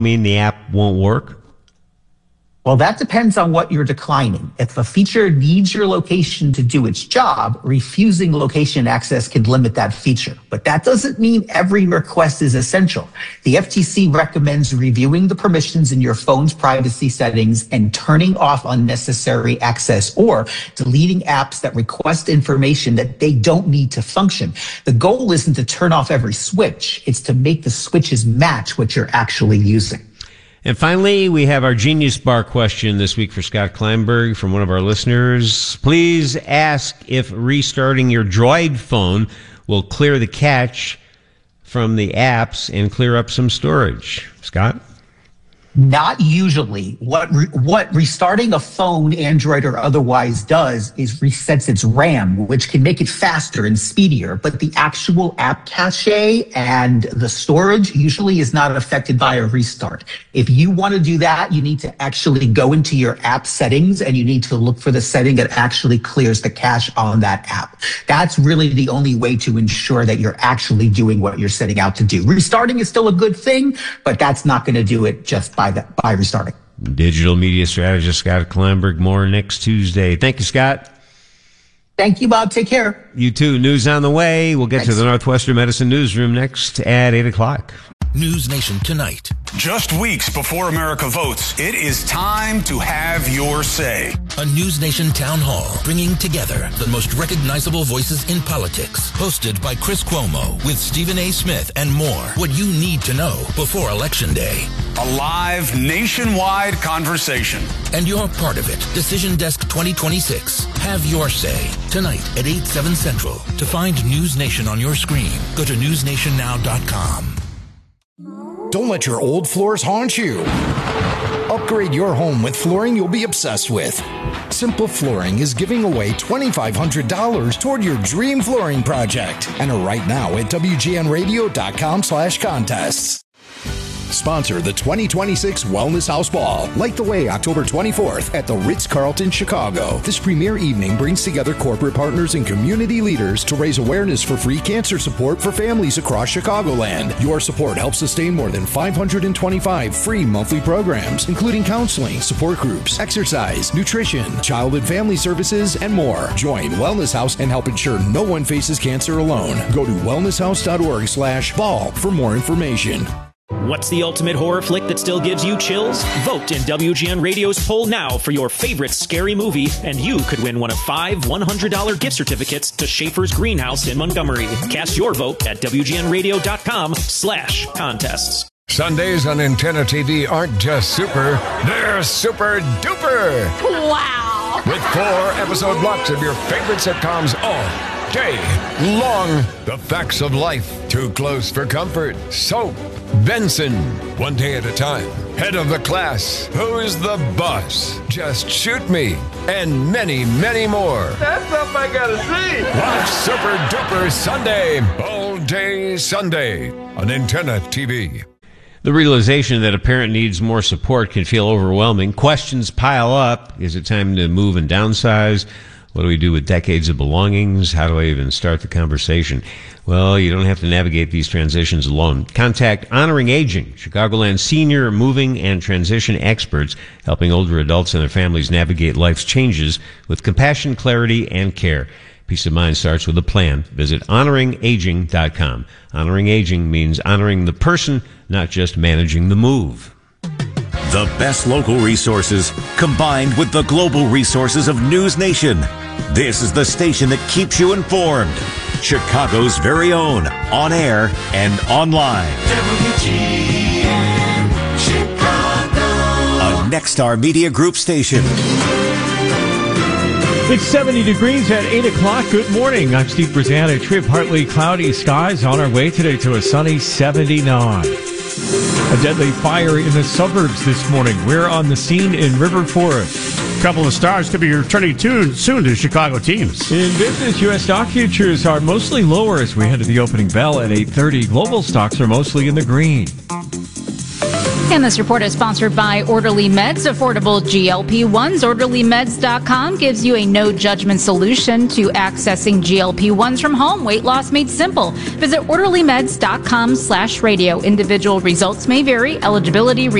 mean the app won't work? Well, that depends on what you're declining. If a feature needs your location to do its job, refusing location access can limit that feature. But that doesn't mean every request is essential. The FTC recommends reviewing the permissions in your phone's privacy settings and turning off unnecessary access or deleting apps that request information that they don't need to function. The goal isn't to turn off every switch. It's to make the switches match what you're actually using. And finally, we have our Genius Bar question this week for Scott Kleinberg from one of our listeners. Please ask if restarting your Droid phone will clear the cache from the apps and clear up some storage. Scott? Not usually. What restarting a phone, Android or otherwise, does is resets its RAM, which can make it faster and speedier. But the actual app cache and the storage usually is not affected by a restart. If you want to do that, you need to actually go into your app settings and you need to look for the setting that actually clears the cache on that app. That's really the only way to ensure that you're actually doing what you're setting out to do. Restarting is still a good thing, but that's not going to do it just by restarting. Digital media strategist Scott Kleinberg. More next Tuesday. Thank you, Scott. Thank you, Bob. Take care. You too. News on the way. We'll get Thanks. to the Northwestern Medicine Newsroom next at 8 o'clock. News Nation tonight. Just weeks before America votes, it is time to have your say. A News Nation town hall bringing together the most recognizable voices in politics. Hosted by Chris Cuomo with Stephen A. Smith and more. What you need to know before Election Day. A live nationwide conversation. And you're part of it. Decision Desk 2026. Have your say. Tonight at 8, 7 Central. To find News Nation on your screen, go to newsnationnow.com. Don't let your old floors haunt you. Upgrade your home with flooring you'll be obsessed with. Simple Flooring is giving away $2,500 toward your dream flooring project. Enter right now at WGNradio.com/contests. Sponsor the 2026 Wellness House Ball. Light the way October 24th at the Ritz-Carlton, Chicago. This premier evening brings together corporate partners and community leaders to raise awareness for free cancer support for families across Chicagoland. Your support helps sustain more than 525 free monthly programs, including counseling, support groups, exercise, nutrition, child and family services, and more. Join Wellness House and help ensure no one faces cancer alone. Go to wellnesshouse.org/ball for more information. What's the ultimate horror flick that still gives you chills? Vote in WGN Radio's poll now for your favorite scary movie, and you could win one of 5 $100 gift certificates to Schaefer's Greenhouse in Montgomery. Cast your vote at WGNradio.com/contests. Sundays on Antenna TV aren't just super, they're super duper. Wow! With 4 episode blocks of your favorite sitcoms all day long. The Facts of Life, Too Close for Comfort, Soap, Benson, One Day at a Time, Head of the Class, Who's the Boss, Just Shoot Me, and many, many more. That's something I gotta see. Watch Super Duper Sunday, all day Sunday on Antenna TV. The realization that a parent needs more support can feel overwhelming. Questions pile up. Is it time to move and downsize? What do we do with decades of belongings? How do I even start the conversation? Well, you don't have to navigate these transitions alone. Contact Honoring Aging, Chicagoland senior moving and transition experts, helping older adults and their families navigate life's changes with compassion, clarity, and care. Peace of mind starts with a plan. Visit honoringaging.com. Honoring Aging means honoring the person, not just managing the move. The best local resources combined with the global resources of News Nation. This is the station that keeps you informed. Chicago's very own, on air and online. WGN Chicago. A Nexstar Media Group station. It's 70 degrees at 8 o'clock. Good morning. I'm Steve Brzana. Trip partly cloudy skies on our way today to a sunny 79. A deadly fire in the suburbs this morning. We're on the scene in River Forest. A couple of stars could be returning soon to Chicago teams. In business, U.S. stock futures are mostly lower as we head to the opening bell at 8:30. Global stocks are mostly in the green. And this report is sponsored by Orderly Meds, affordable GLP-1s. OrderlyMeds.com gives you a no-judgment solution to accessing GLP-1s from home. Weight loss made simple. Visit OrderlyMeds.com/radio. Individual results may vary. Eligibility